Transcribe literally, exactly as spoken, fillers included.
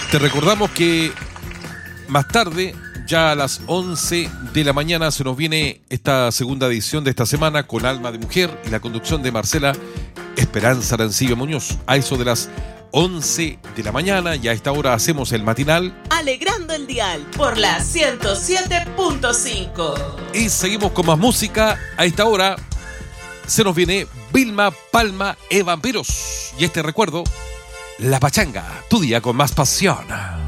Te recordamos que más tarde, ya a las once de la mañana, se nos viene esta segunda edición de esta semana con Alma de Mujer y la conducción de Marcela Esperanza Arancibia Muñoz. A eso de las once de la mañana, y a esta hora hacemos el matinal Alegrando el Dial por la ciento siete punto cinco. Y seguimos con más música. A esta hora se nos viene Vilma Palma e Vampiros. Y este recuerdo, La Pachanga, tu día con más pasión.